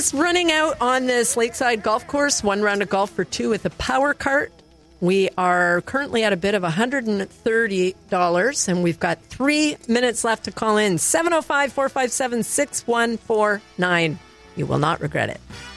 is running out on this Lakeside Golf Course. 1 round of golf for 2 with a power cart. We are currently at a bid of $130, and we've got 3 minutes left to call in. 705-457-6149. You will not regret it.